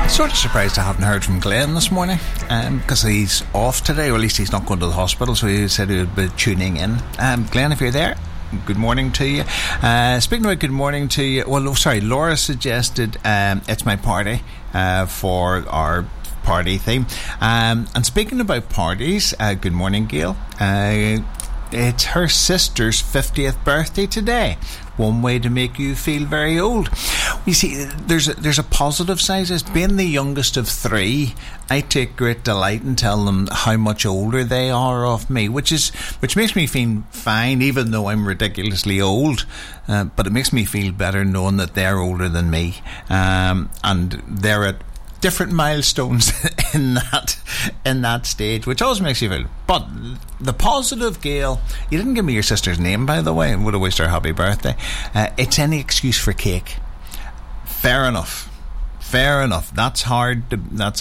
Sort of surprised I haven't heard from Glenn this morning because he's off today, or at least he's not going to the hospital, so he said he would be tuning in. Glenn, if you're there, good morning to you. Speaking of good morning to you, Laura suggested It's My Party for our party theme. And speaking about parties, good morning, Gail. It's her sister's 50th birthday today. One way to make you feel very old. You see, there's a positive side. As being the youngest of three, I take great delight in telling them how much older they are of me, which makes me feel fine, even though I'm ridiculously old. But it makes me feel better knowing that they're older than me, and they're at different milestones in that stage, which always makes you feel. But the positive, Gail, you didn't give me your sister's name, by the way, and would have wished her happy birthday. It's any excuse for cake. Fair enough. That's hard. That's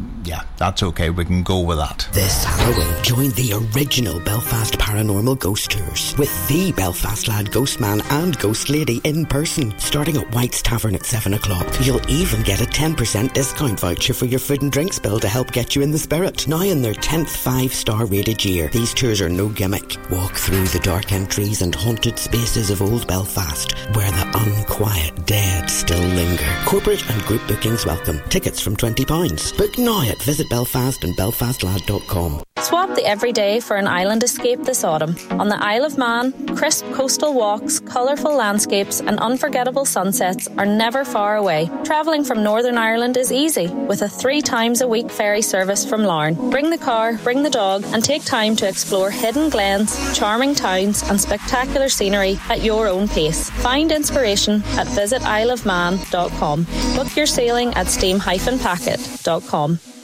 okay. We can go with that. This Halloween, join the original Belfast Paranormal Ghost Tours with the Belfast Lad Ghost Man and Ghost Lady in person, starting at White's Tavern at 7 o'clock. You'll even get a 10% discount voucher for your food and drinks bill to help get you in the spirit. Now in their 10th 5-star rated year, these tours are no gimmick. Walk through the dark entries and haunted spaces of old Belfast, where the unquiet dead still linger. Corporate and group bookings welcome. Tickets from £20. Book now at visitbelfast and belfastlad.com. Swap the everyday for an island escape this autumn. On the Isle of Man, crisp coastal walks, colourful landscapes and unforgettable sunsets are never far away. Travelling from Northern Ireland is easy with a 3 times a week ferry service from Larne. Bring the car, bring the dog and take time to explore hidden glens, charming towns and spectacular scenery at your own pace. Find inspiration at visitisleofman.com. Book your sailing at steam-packet.com.